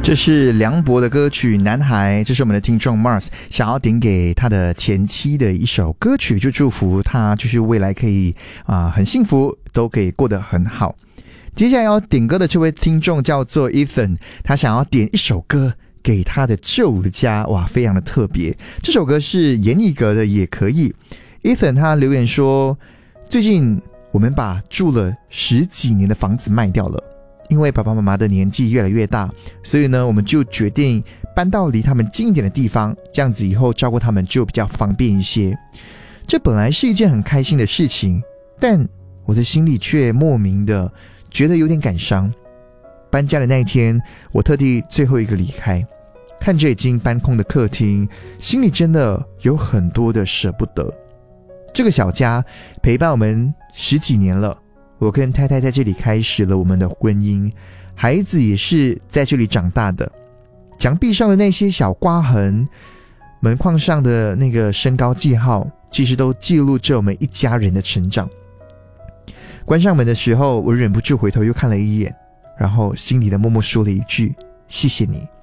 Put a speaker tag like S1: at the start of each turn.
S1: 这是梁博的歌曲《男孩》，这是我们的听众 Mars 想要点给他的前妻的一首歌曲，就祝福他就是未来可以很幸福，都可以过得很好。接下来要点歌的这位听众叫做 Ethan， 他想要点一首歌给他的旧家，哇，非常的特别。这首歌是严艺格的《也可以》。Ethan 他留言说，最近我们把住了10几年的房子卖掉了。因为爸爸妈妈的年纪越来越大，所以呢，我们就决定搬到离他们近一点的地方，这样子以后照顾他们就比较方便一些。这本来是一件很开心的事情，但我的心里却莫名的觉得有点感伤。搬家的那一天，我特地最后一个离开，看着已经搬空的客厅，心里真的有很多的舍不得。这个小家陪伴我们10几年了，我跟太太在这里开始了我们的婚姻，孩子也是在这里长大的。墙壁上的那些小刮痕，门框上的那个身高记号，其实都记录着我们一家人的成长。关上门的时候，我忍不住回头又看了一眼，然后心里的默默说了一句：谢谢你。